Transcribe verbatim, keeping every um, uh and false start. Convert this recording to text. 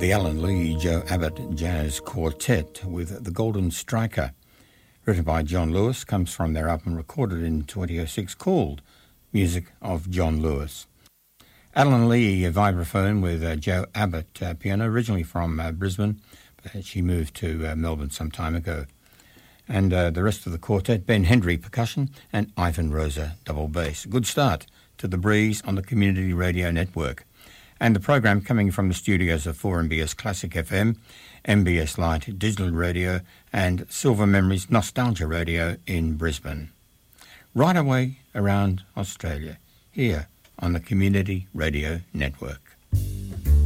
The Alan Lee Joe Abbott Jazz Quartet with The Golden Striker, written by John Lewis, comes from their album recorded in twenty oh six called Music of John Lewis. Alan Lee, a vibraphone with uh, Joe Abbott uh, piano, originally from uh, Brisbane, but she moved to uh, Melbourne some time ago. And uh, the rest of the quartet, Ben Hendry percussion and Ivan Rosa double bass. Good start to The Breeze on the Community Radio Network. And the program coming from the studios of four M B S Classic F M, M B S Light Digital Radio and Silver Memories Nostalgia Radio in Brisbane. Right away around Australia, here on the Community Radio Network.